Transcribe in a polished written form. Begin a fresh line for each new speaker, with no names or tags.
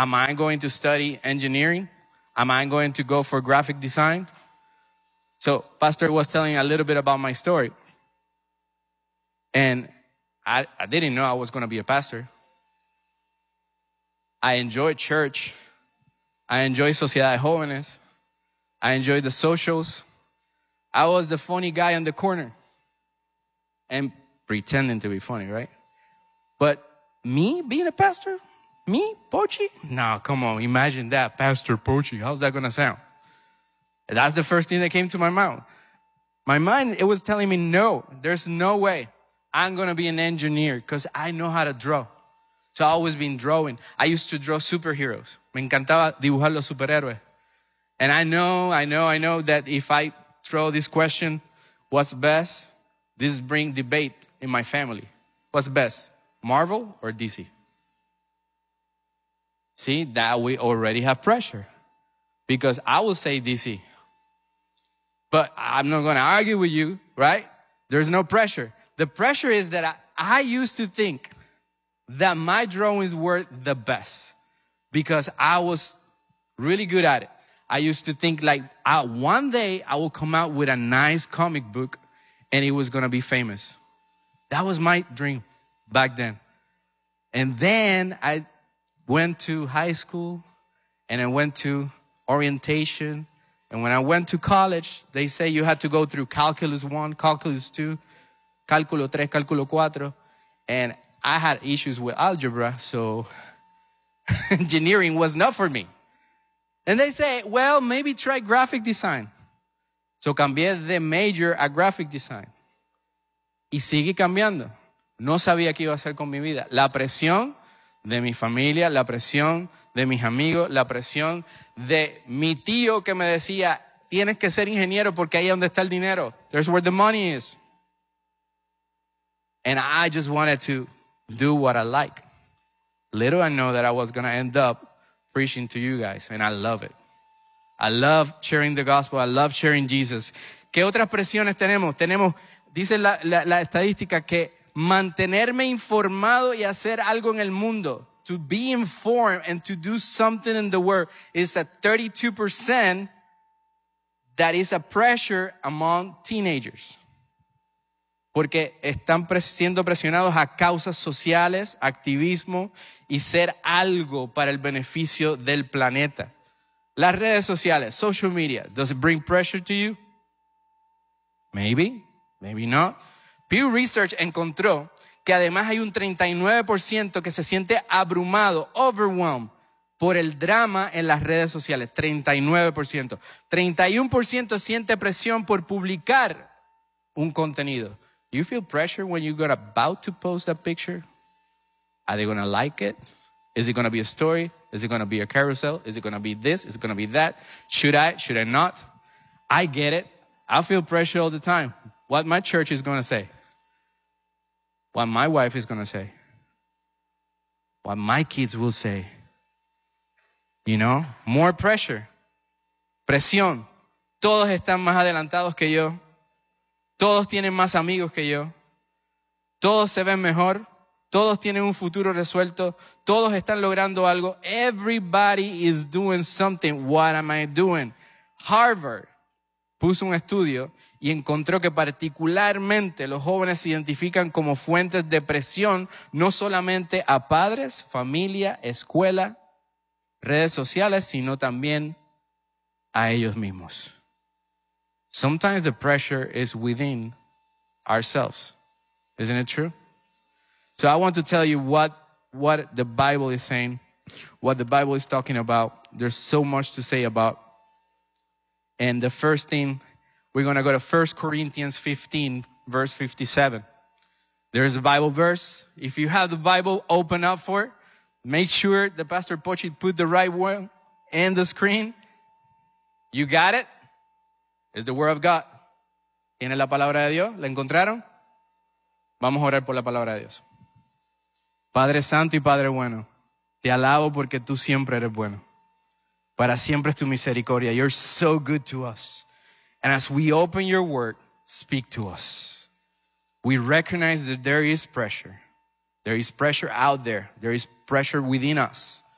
Am I going to study engineering? Am I going to go for graphic design? So Pastor was telling a little bit about my story. And I didn't know I was going to be a pastor. I enjoyed church. I enjoyed Sociedad de Jóvenes. I enjoyed the socials. I was the funny guy on the corner. And pretending to be funny, right? But me being a pastor? Me, Pochi? No, come on, imagine that, Pastor Pochi. How's that going to sound? That's the first thing that came to my mouth. My mind, it was telling me, no, there's no way I'm going to be an engineer because I know how to draw. So I've always been drawing. I used to draw superheroes. Me encantaba dibujar los superhéroes. And I know that if I throw this question, what's best? This brings debate in my family. What's best, Marvel or DC? See, that we already have pressure. Because I will say DC. But I'm not going to argue with you, right? There's no pressure. The pressure is that I used to think that my drawings were the best. Because I was really good at it. I used to think like one day I will come out with a nice comic book and it was going to be famous. That was my dream back then. And then I went to high school and I went to orientation. And when I went to college, they say you had to go through Calculus 1, Calculus 2, Cálculo 3, Cálculo 4. And I had issues with algebra, so engineering was not for me. And they say, well, maybe try graphic design. So cambié de major a graphic design. Y sigue cambiando. No sabía qué iba a hacer con mi vida. La presión de mi familia, la presión de mis amigos, la presión de mi tío que me decía, tienes que ser ingeniero porque ahí es donde está el dinero. There's where the money is. And I just wanted to do what I like. Little I know that I was going to end up preaching to you guys, and I love it. I love sharing the gospel. I love sharing Jesus. ¿Qué otras presiones tenemos? Dice la estadística que mantenerme informado y hacer algo en el mundo, to be informed and to do something in the world, is at 32%. That is a pressure among teenagers. Porque están siendo presionados a causas sociales, activismo y ser algo para el beneficio del planeta. Las redes sociales, social media, does it bring pressure to you? Maybe, maybe not. Pew Research encontró que además hay un 39% que se siente abrumado, overwhelmed, por el drama en las redes sociales. 39%. 31% siente presión por publicar un contenido. You feel pressure when you're about to post a picture? Are they going to like it? Is it going to be a story? Is it going to be a carousel? Is it going to be this? Is it going to be that? Should I? Should I not? I get it. I feel pressure all the time. What my church is going to say. What my wife is going to say. What my kids will say. You know, more pressure. Presión. Todos están más adelantados que yo. Todos tienen más amigos que yo. Todos se ven mejor. Todos tienen un futuro resuelto. Todos están logrando algo. Everybody is doing something. What am I doing? Harvard puso un estudio y encontró que particularmente los jóvenes se identifican como fuentes de presión no solamente a padres, familia, escuela, redes sociales, sino también a ellos mismos. Sometimes the pressure is within ourselves. Isn't it true? So I want to tell you what the Bible is saying, what the Bible is talking about. There's so much to say about. And the first thing, we're going to go to 1 Corinthians 15, verse 57. There's a Bible verse. If you have the Bible, open up for it. Make sure the Pastor Pochi put the right one in the screen. You got it? It's the Word of God. ¿Tiene la palabra de Dios? ¿La encontraron? Vamos a orar por la palabra de Dios. Padre Santo y Padre Bueno, te alabo porque tú siempre eres bueno. Para siempre es tu misericordia. You're so good to us. And as we open your word, speak to us. We recognize that there is pressure. There is pressure out there. There is pressure within us.